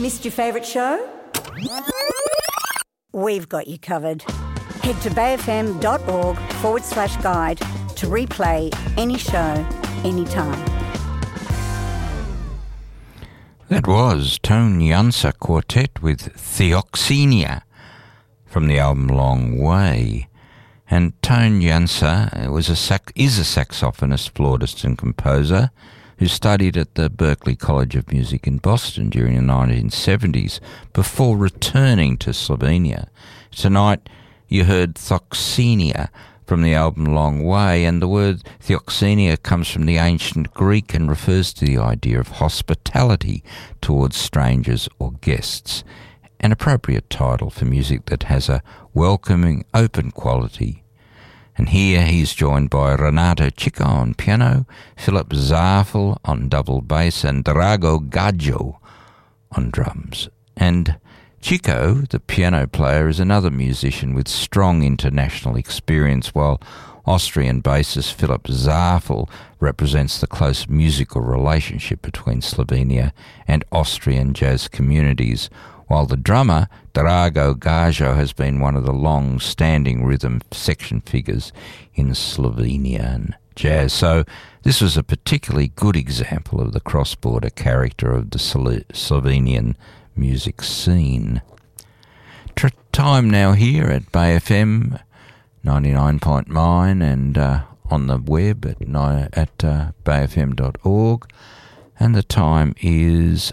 Missed your favourite show? We've got you covered. Head to bayfm.org/guide to replay any show, anytime. That was Tone Jansa Quartet with Theoxenia from the album Long Way. And Tone Jansa is a saxophonist, flautist and composer who studied at the Berklee College of Music in Boston during the 1970s before returning to Slovenia. Tonight you heard Theoxenia from the album Long Way, and the word Theoxenia comes from the ancient Greek and refers to the idea of hospitality towards strangers or guests, an appropriate title for music that has a welcoming, open quality. And here he's joined by Renato Chico on piano, Philip Zafel on double bass, and Drago Gajo on drums. And Chico, the piano player, is another musician with strong international experience, while Austrian bassist Philip Zafel represents the close musical relationship between Slovenia and Austrian jazz communities, while the drummer, Drago Gajo, has been one of the long-standing rhythm section figures in Slovenian jazz. So this was a particularly good example of the cross-border character of the Slovenian music scene. Time now here at Bay FM 99.9 and on the web at bayfm.org, and the time is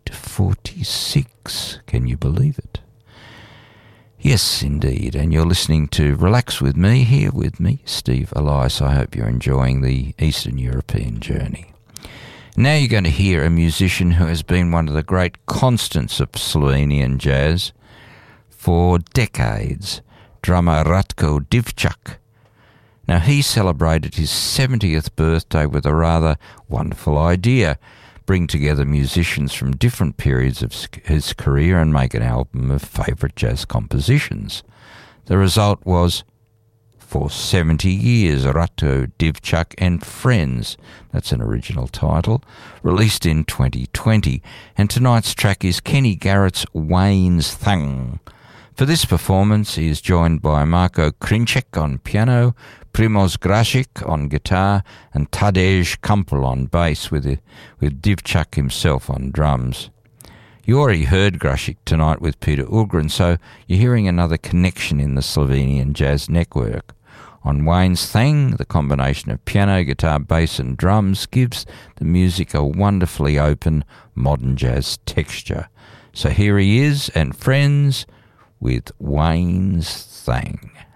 8:46. Can you believe it? Yes, indeed. And you're listening to Relax With Me, here with me, Steve Elias. I hope you're enjoying the Eastern European journey. Now you're going to hear a musician who has been one of the great constants of Slovenian jazz for decades, drummer Ratko Divčak. Now, he celebrated his 70th birthday with a rather wonderful idea: bring together musicians from different periods of his career and make an album of favourite jazz compositions. The result was For 70 Years, Ratko Divčak and Friends. That's an original title, released in 2020. And tonight's track is Kenny Garrett's Wayne's Thang. For this performance, he is joined by Marko Krinček on piano, Primoz Grašić on guitar, and Tadej Kampel on bass, with Divčak himself on drums. You already heard Grašić tonight with Peter Ugrin, so you're hearing another connection in the Slovenian jazz network. On Wayne's Thang, the combination of piano, guitar, bass and drums gives the music a wonderfully open, modern jazz texture. So here he is and Friends with Wayne's Thang.